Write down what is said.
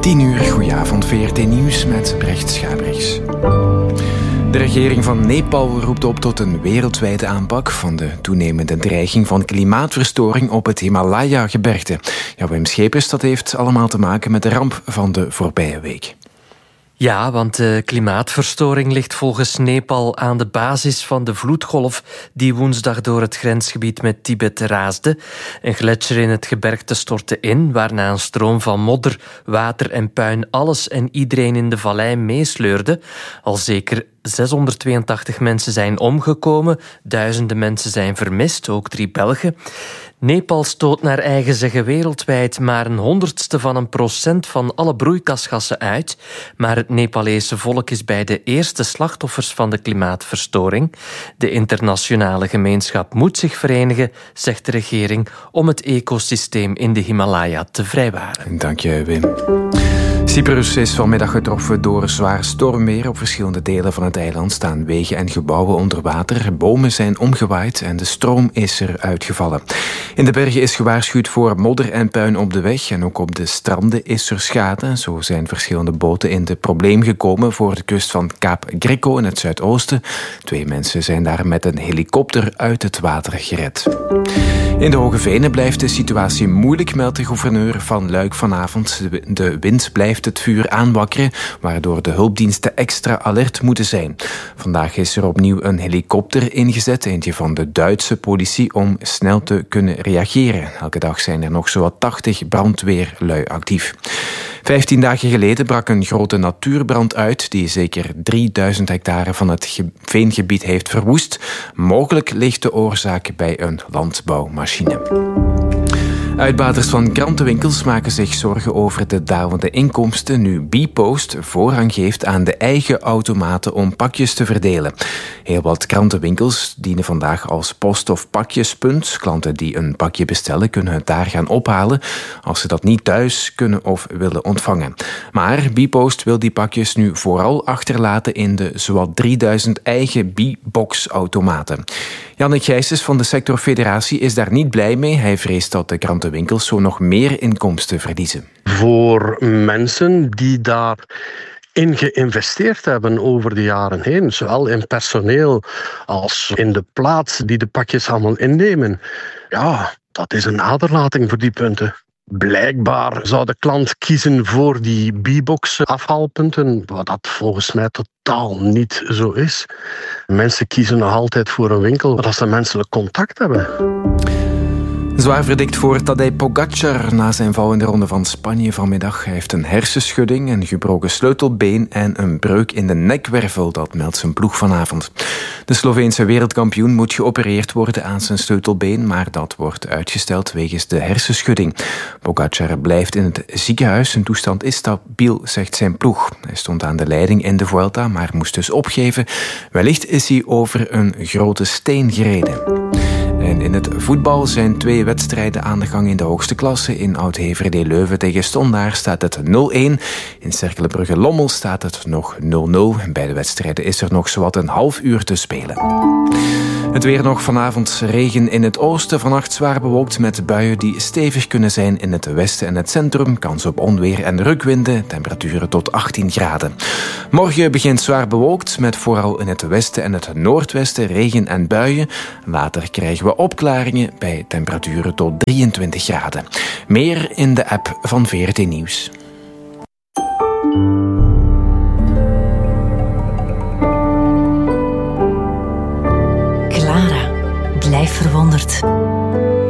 10 uur, goedenavond, VRT Nieuws met Brecht Schabrichs. De regering van Nepal roept op tot een wereldwijde aanpak van de toenemende dreiging van klimaatverstoring op het Himalaya-gebergte. Ja, Wim Schepers, dat heeft allemaal te maken met de ramp van de voorbije week. Ja, want de klimaatverstoring ligt volgens Nepal aan de basis van de vloedgolf die woensdag door het grensgebied met Tibet raasde. Een gletsjer in het gebergte stortte in, waarna een stroom van modder, water en puin alles en iedereen in de vallei meesleurde. Al zeker 682 mensen zijn omgekomen, duizenden mensen zijn vermist, ook 3 Belgen. Nepal stoot naar eigen zeggen wereldwijd maar 0,01% van alle broeikasgassen uit. Maar het Nepalese volk is bij de eerste slachtoffers van de klimaatverstoring. De internationale gemeenschap moet zich verenigen, zegt de regering, om het ecosysteem in de Himalaya te vrijwaren. Dank je, Wim. Cyprus is vanmiddag getroffen door zwaar stormweer. Op verschillende delen van het eiland staan wegen en gebouwen onder water. Bomen zijn omgewaaid en de stroom is er uitgevallen. In de bergen is gewaarschuwd voor modder en puin op de weg. En ook op de stranden is er schade. Zo zijn verschillende boten in de probleem gekomen voor de kust van Kaap Greco in het zuidoosten. 2 mensen zijn daar met een helikopter uit het water gered. In de Hoge Venen blijft de situatie moeilijk, meldt de gouverneur van Luik vanavond. De wind blijft het vuur aanwakkeren, waardoor de hulpdiensten extra alert moeten zijn. Vandaag is er opnieuw een helikopter ingezet, eentje van de Duitse politie, om snel te kunnen reageren. Elke dag zijn er nog zowat 80 brandweerlui actief. 15 dagen geleden brak een grote natuurbrand uit die zeker 3000 hectare van het veengebied heeft verwoest. Mogelijk ligt de oorzaak bij een landbouwmachine. Uitbaters van krantenwinkels maken zich zorgen over de dalende inkomsten nu Bpost voorrang geeft aan de eigen automaten om pakjes te verdelen. Heel wat krantenwinkels dienen vandaag als post- of pakjespunt. Klanten die een pakje bestellen kunnen het daar gaan ophalen als ze dat niet thuis kunnen of willen ontvangen. Maar Bpost wil die pakjes nu vooral achterlaten in de zowat 3000 eigen B-box-automaten. Jannik Gijsens van de sectorfederatie is daar niet blij mee. Hij vreest dat de krantenwinkels zo nog meer inkomsten verliezen. Voor mensen die daarin geïnvesteerd hebben over de jaren heen, zowel in personeel als in de plaats die de pakjes allemaal innemen, ja, dat is een aderlating voor die punten. Blijkbaar zou de klant kiezen voor die B-box afhaalpunten, wat dat volgens mij totaal niet zo is. Mensen kiezen nog altijd voor een winkel waar ze menselijk contact hebben. Zwaar verdikt voor Tadej Pogačar na zijn val in de Ronde van Spanje vanmiddag. Hij heeft een hersenschudding, een gebroken sleutelbeen en een breuk in de nekwervel, dat meldt zijn ploeg vanavond. De Sloveense wereldkampioen moet geopereerd worden aan zijn sleutelbeen, maar dat wordt uitgesteld wegens de hersenschudding. Pogačar blijft in het ziekenhuis. Zijn toestand is stabiel, zegt zijn ploeg. Hij stond aan de leiding in de Vuelta, maar moest dus opgeven. Wellicht is hij over een grote steen gereden. En in het voetbal zijn 2 wedstrijden aan de gang in de hoogste klasse. In Oud-Heverlee Leuven tegen Stondaar staat het 0-1. In Cerkelenbrugge-Lommel staat het nog 0-0. Bij de wedstrijden is er nog zowat een half uur te spelen. Het weer nog vanavond regen in het oosten. Vannacht zwaar bewolkt met buien die stevig kunnen zijn in het westen en het centrum. Kans op onweer en rukwinden. Temperaturen tot 18 graden. Morgen begint zwaar bewolkt met vooral in het westen en het noordwesten regen en buien. Later krijgen we opklaringen bij temperaturen tot 23 graden. Meer in de app van VRT Nieuws. Clara, blijf verwonderd.